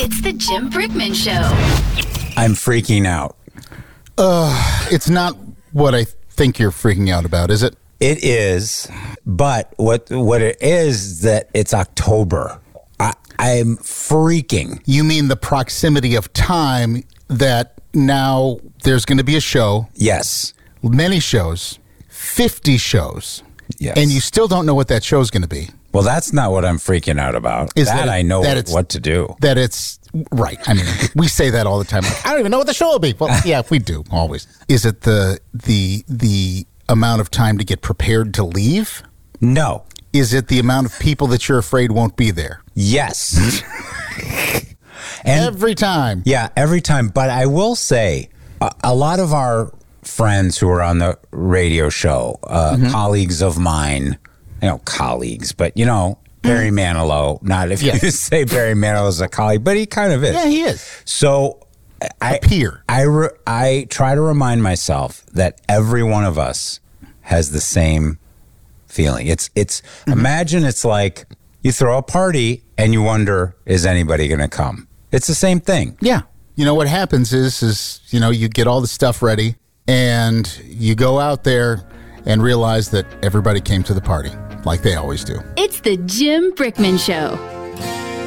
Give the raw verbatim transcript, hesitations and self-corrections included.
It's the Jim Brickman Show. I'm freaking out. Uh, it's not what I think you're freaking out about, is it? It is, but what what it is that it's October. I, I'm freaking. You mean the proximity of time that now there's going to be a show, Yes. many shows, fifty shows, Yes. and you still don't know what that show's going to be. Well, that's not what I'm freaking out about. Is that, that it- I know that it's- what to do. That it's right. I mean, we say that all the time. Like, I don't even know what the show will be. Well, yeah, we do always. Is it the the the amount of time to get prepared to leave? No. Is it the amount of people that you're afraid won't be there? Yes. and Every time. yeah, every time. But I will say, a, a lot of our friends who are on the radio show, uh, Mm-hmm. colleagues of mine, you know, colleagues, but you know, Barry Manilow. Not if Yes. you say Barry Manilow is a colleague, but he kind of is. Yeah, he is. So I A peer. I re, I try to remind myself that every one of us has the same feeling. It's it's Mm-hmm. imagine it's like you throw a party and you wonder, is anybody going to come? It's the same thing. Yeah. You know, what happens is, is, you know, you get all the stuff ready and you go out there and realize that everybody came to the party like they always do. It's the Jim Brickman Show.